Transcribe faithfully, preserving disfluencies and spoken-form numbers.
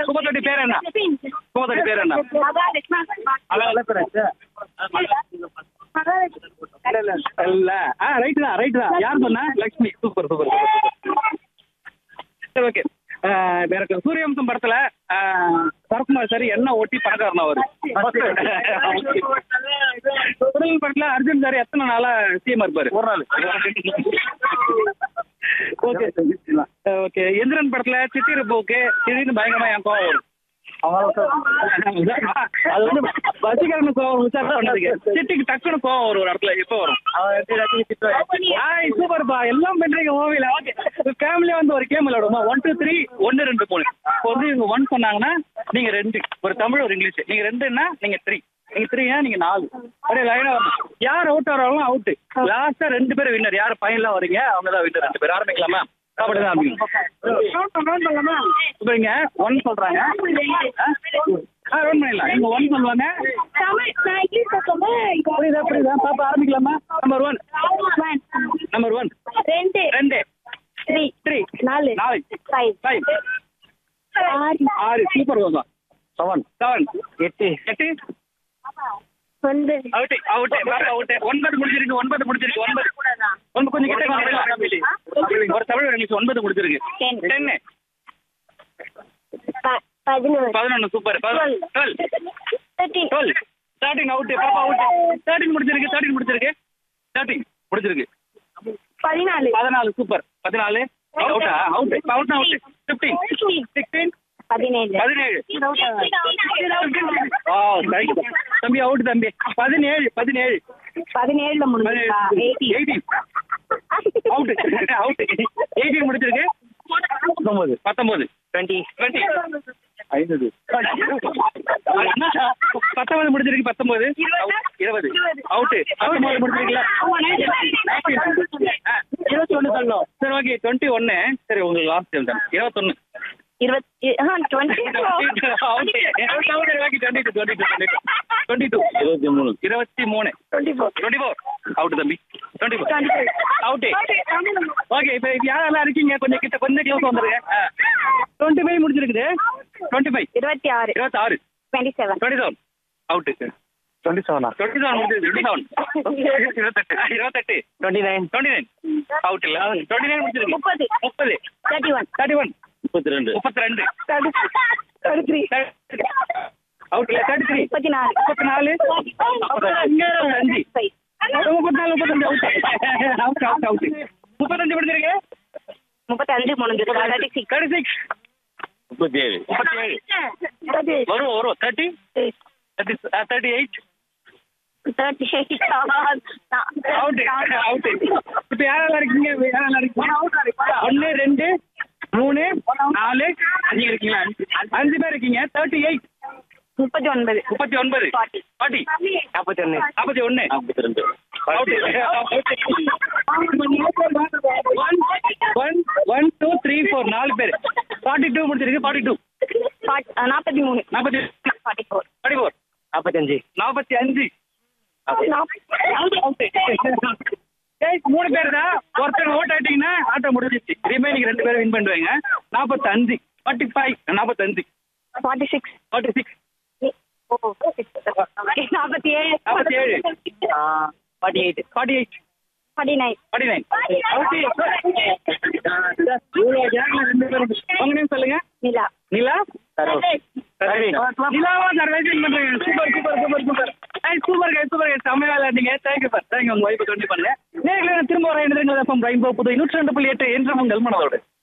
குப்பத்தொட்டி பேர் என்ன? குப்பத்தொட்டி பேர் என்ன? இல்ல ஆ ரைட் தான் ரைட் தான். யார் சொன்னா? லக்ஷ்மி. Super super. சரி ஓகே. எனக்கு சூரியவம்சம் படத்துல சரத்குமார் சார் என்ன ஓட்டி பணக்காரன் அவரு படத்துல அர்ஜுன் சார் எத்தனை நாளா சிஎம் இருப்பாரு? ஒரு நாள். Okay okay. எந்திரன் படத்துல சிட்டி இருப்போக்கு திடீர்னு பயங்கரமா என் கோவம் வரும். அது வந்து வசீகரன் கோவம் விசாரணை பண்ணதுக்கு சிட்டிக்கு டக்குனு கோவம் வரும் ஒரு இடத்துல. எப்போ வரும்? ஹாய் சூப்பர்ப்பா, எல்லாம் பண்றீங்க மூவில. ஓகே, ஃபேமிலியா வந்து ஒரு கேம் விளையாடுவோமா? ஒன் டூ த்ரீ ஒன்னு ரெண்டு மூணு. இப்போ வந்து இவங்க ஒன் சொன்னாங்கன்னா நீங்க ரெண்டு, ஒரு தமிழ் ஒரு இங்கிலீஷ். நீங்க ரெண்டுன்னா நீங்க த்ரீ, நீங்க த்ரீனா நீங்க நாலு. அப்படியே லைனா வரணும். யார் அவுட் ஆகிறாலும் அவுட்டு. லாஸ்டா ரெண்டு பேரும் வின்னர். யார் பையன்லாம் வரீங்க அவங்க தான் வின்னர். ரெண்டு பேர் ஆரம்பிக்கலாமா? அப்படிதான் இங்க ஒன் சொல்றாங்க. இவங்க ஒன் சொல்லுவாங்க. புரியுதா புரியுதா? பாப்பா ஆரம்பிக்கலாமா? நம்பர் ஒன் நம்பர் ஒன் ரெண்டு ரெண்டு த்ரீ த்ரீ நாலு நாலு ஃபைவ் ஃபைவ் ஆறு சூப்பர் வாங்க. செவன் செவன் எட்டு எட்டு ஒன்பது அவுட் அவுட் அவுட். ஒன்பது முடிஞ்சிருக்கு ஒன்பது முடிஞ்சிருக்கு ஒன்பது ஒன்பது கொஞ்சம் கிட்ட ஒரு தமிழ் இங்கிலீஷ். ஒன்பது முடிஞ்சிருக்கு. டென்னு பதினொன்று super. Twelve twelve twelve thirteen out. பாப்பா அவுட். தேர்ட்டின் முடிஞ்சிருக்கு தேர்ட்டின் முடிஞ்சிருக்கு தேர்ட்டின் முடிஞ்சிருக்கு. பதினாலு பதினாலு சூப்பர். பதினாலு அவுட்டா? Out out out. Fifteen sixteen பதினேழு பதினேழு தம்பி அவுட் தம்பி. பதினேழு பதினேழு பதினேழுல எயிட்டீன் அவுட் அவுட். எயிட்டீன் முடிச்சிருக்கு. பத்தொன்பது பத்தொன்பது டுவெண்ட்டி டுவெண்ட்டி ஐம்பது பத்தொன்பது முடிச்சிருக்கு. பத்தொன்பது இருபது அவுட். பத்தொன்பது முடிச்சிருக்கீங்களா? இருபத்தி ஒன்னு சொல்லணும். சரி ஓகே. டுவெண்ட்டி ஒன்னு. சரி உங்களுக்கு லாஸ்ட் டைம் இருபத்தொன்னு இருபத்தி மூணு இருபத்தி மூணு டுவெண்ட்டி ஃபோர் அவுட் தம்பி. Twenty four out. ஓகே, இப்போ யாரெல்லாம் இருக்கீங்க கொஞ்சம் கிட்ட கொஞ்சம் க்ளோஸ் வந்துருங்க. Twenty five முடிச்சிருக்குது. டுவெண்ட்டி ஃபைவ் இருபத்தி ஆறு இருபத்தி ஆறு twenty seven twenty seven out. Twenty செவனா? Twenty seven முடிச்சிருக்கு. டுவெண்ட்டி செவன் இருபத்தெட்டு இருபத்தெட்டு twenty nine twenty nine out. இல்லை டுவெண்ட்டி நைன் முடிச்சிருக்கு. முப்பது முப்பது தேர்ட்டி ஒன் தேர்ட்டி ஒன் முப்பத்தி ரெண்டு முப்பத்தி ரெண்டு தேர்ட்டி த்ரீ அவுட். இல்லை தேர்ட்டி த்ரீ முப்பத்தி நாலு முப்பத்தி நாலு அஞ்சு முப்பத்தி நாலு முப்பத்தஞ்சு அவுட் அவுட் அவுட் அவுட். முப்பத்தஞ்சு முடிச்சிருக்கு. முப்பத்தஞ்சு முடிஞ்சிருக்கு. தேர்ட்டி சிக்ஸ் தேர்ட்டி சிக்ஸ் முப்பத்தி ஏழு முப்பத்தி ஏழு வரும் வரும். Thirty thirty thirty eight thirty eight out out. இப்போ யாரெல்லாம் இருக்கீங்க? யாரெல்லாம் இருக்கீங்க? ஒன்று ரெண்டு மூணு நாலு அஞ்சு இருக்கீங்களா? அஞ்சு பேர் இருக்கீங்க. தேர்ட்டி எயிட் முப்பத்தி ஒன்பது முப்பத்தி ஒன்பது ஃபார்ட்டி நாற்பத்தி ஒன்று நாற்பத்தி ஒன்று நாற்பத்தி ரெண்டு one one two three four நாலு பேர். Forty two முடிச்சிருக்கு. ஃபார்ட்டி டூ நாற்பத்தி மூணு நாற்பத்தி ஃபார்ட்டி ஃபோர் ஃபார்ட்டி ஃபோர் நாற்பத்தஞ்சு நாற்பத்தி அஞ்சு மூணு பேர் தான். ஒருத்தர் ஓட் ஆயிட்டீங்கன்னா ஆட்டோ முடிஞ்சிச்சு. ரிமைனிங் ரெண்டு பேரும் வின் பண்ணுவாங்க. நாற்பத்தஞ்சு ஃபார்ட்டி ஃபைவ் நாற்பத்தஞ்சு ஃபார்ட்டி சிக்ஸ் ஃபார்ட்டி சிக்ஸ் நாற்பத்தி ஏழு நாற்பத்தி ஏழு forty eight forty eight forty nine forty nine ரெண்டு பேரும். உங்க நேம் சொல்லுங்க. நிலா நிலா நிலாவா சார் வெயிட் பண்றேன். Super super super super super கை சூப்பர் கை செம்மையா விளையாடுங்க. Thank you sir. தேங்க்யூ. உங்க வைப்பு கண்டிப்பாக பண்ணுங்க. நேரில் திரும்ப வர ரெயின்போ புது நூற்றி ரெண்டு புள்ளி எட்டு என்ற உங்கள் மனதோடு.